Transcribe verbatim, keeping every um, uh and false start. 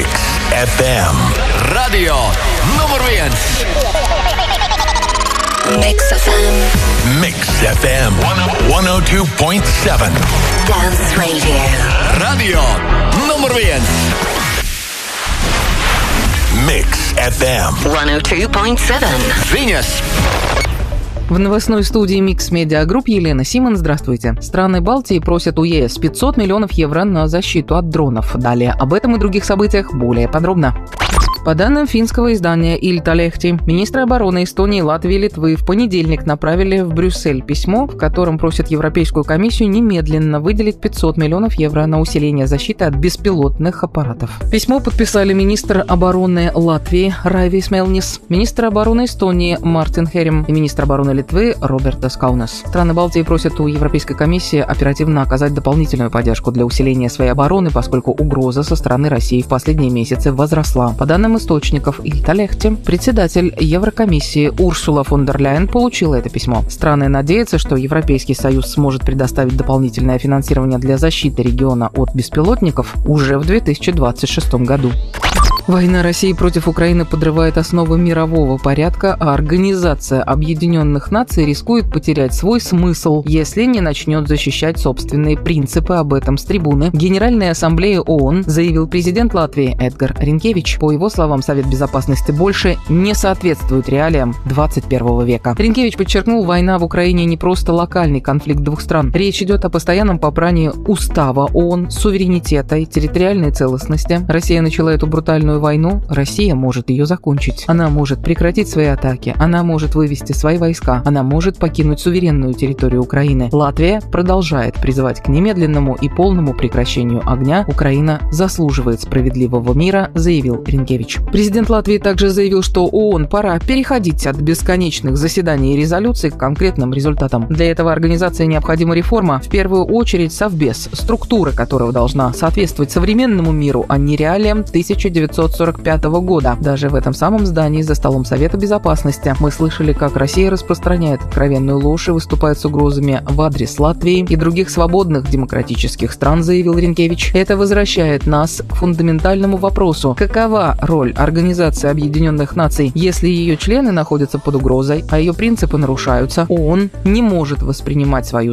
Mix эф эм. Radio nummer viens. Mix эф эм. Mix эф эм сто два целых семь. Dance Radio. Radio nummer viens. Mix эф эм. сто два целых семь. Viņas. В новостной студии Mix Media Group Елена Симон. Здравствуйте. Страны Балтии просят у ЕС пятьсот миллионов евро на защиту от дронов. Далее об этом и других событиях более подробно. По данным финского издания Iltalehti, министры обороны Эстонии, Латвии и Литвы в понедельник направили в Брюссель письмо, в котором просят Европейскую комиссию немедленно выделить пятьсот миллионов евро на усиление защиты от беспилотных аппаратов. Письмо подписали министр обороны Латвии Райвис Мелнис, министр обороны Эстонии Мартин Херем и министр обороны Литвы Робертас Каунас. Страны Балтии просят у Европейской комиссии оперативно оказать дополнительную поддержку для усиления своей обороны, поскольку угроза со стороны России в последние месяцы возросла. По данным источников Iltalehti, председатель Еврокомиссии Урсула фон дер Ляйен получила это письмо. Страны надеются, что Европейский Союз сможет предоставить дополнительное финансирование для защиты региона от беспилотников уже в две тысячи двадцать шестом году. Война России против Украины подрывает основы мирового порядка, а Организация Объединенных Наций рискует потерять свой смысл, если не начнет защищать собственные принципы. Об этом с трибуны Генеральной Ассамблеи ООН заявил президент Латвии Эдгар Ринкевич. По его словам, Совет Безопасности больше не соответствует реалиям двадцать первого века. Ринкевич подчеркнул, война в Украине не просто локальный конфликт двух стран. Речь идет о постоянном попрании устава ООН, суверенитета и территориальной целостности. Россия начала эту брутальную войну, Россия может ее закончить. Она может прекратить свои атаки, она может вывести свои войска, она может покинуть суверенную территорию Украины. Латвия продолжает призывать к немедленному и полному прекращению огня. Украина заслуживает справедливого мира, заявил Ринкевич. Президент Латвии также заявил, что ООН пора переходить от бесконечных заседаний и резолюций к конкретным результатам. Для этого организации необходима реформа, в первую очередь Совбез, структура которого должна соответствовать современному миру, а не реалиям тысяча девятьсот сорок пятого года. Даже в этом самом здании за столом Совета Безопасности мы слышали, как Россия распространяет откровенную ложь и выступает с угрозами в адрес Латвии и других свободных демократических стран, заявил Ринкевич. Это возвращает нас к фундаментальному вопросу: какова роль Организации Объединенных Наций, если ее члены находятся под угрозой, а ее принципы нарушаются? ООН не может воспринимать свою